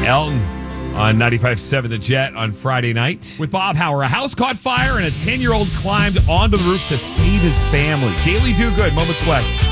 Elton on 95.7 The Jet on Friday night. With Bob Hauer, a house caught fire and a 10-year-old climbed onto the roof to save his family. Daily Do Good, moments away.